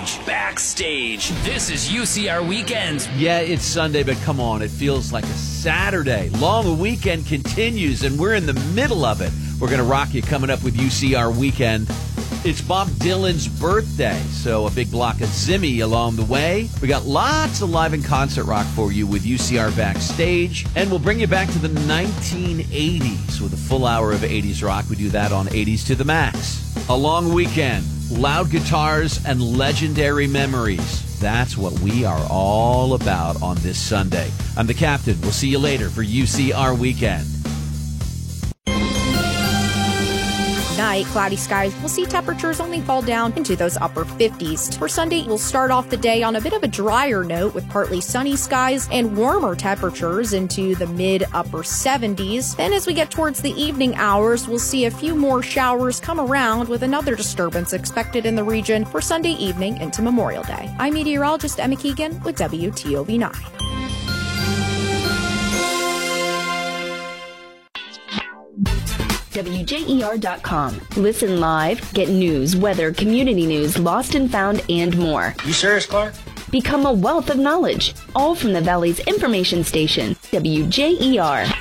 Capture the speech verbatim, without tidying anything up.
Backstage. Backstage. This is U C R Weekend. Yeah, it's Sunday, but come on, it feels like a Saturday. Long weekend continues, and we're in the middle of it. We're going to rock you coming up with U C R Weekend. It's Bob Dylan's birthday, so a big block of Zimmy along the way. We got lots of live and concert rock for you with U C R Backstage, and we'll bring you back to the nineteen eighties with a full hour of eighties rock. We do that on eighties to the max. A long weekend, loud guitars, and legendary memories. That's what we are all about on this Sunday. I'm the Captain. We'll see you later for U C R Weekend. Night, cloudy skies. We'll see temperatures only fall down into those upper fifties. For Sunday, we'll start off the day on a bit of a drier note with partly sunny skies and warmer temperatures into the mid-upper seventies. Then as we get towards the evening hours, we'll see a few more showers come around with another disturbance expected in the region for Sunday evening into Memorial Day. I'm meteorologist Emma Keegan with W T O V nine. W J E R dot com. Listen live, get news, weather, community news, lost and found, and more. You serious, Clark? Become a wealth of knowledge, all from the Valley's information station, W J E R.